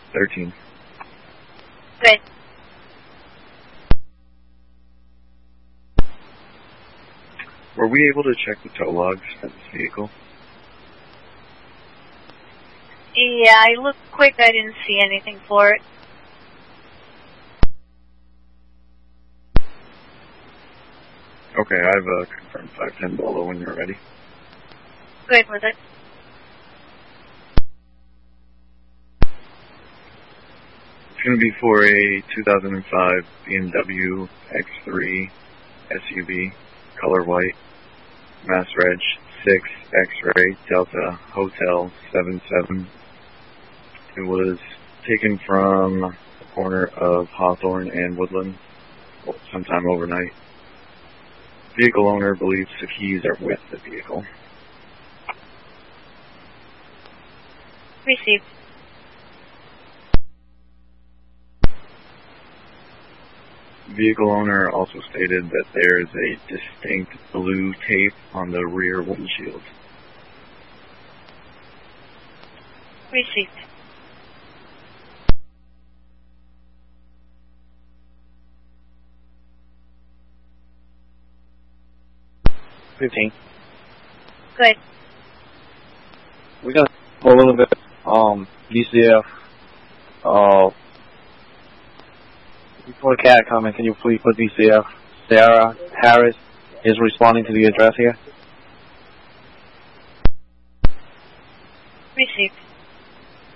13. Good. Were we able to check the tow logs for this vehicle? Yeah, I looked quick. I didn't see anything for it. Okay, I've confirmed 510 Bolo when you're ready. Good with it. It's going to be for a 2005 BMW X3 SUV, color white, Mass Reg 6 X-Ray Delta Hotel 77. It was taken from the corner of Hawthorne and Woodland sometime overnight. Vehicle owner believes the keys are with the vehicle. Received. Vehicle owner also stated that there is a distinct blue tape on the rear windshield. Received. $15. Good. We're gonna go a little bit DCF. Before the cat comment, can you please put DCF? Sarah Harris is responding to the address here.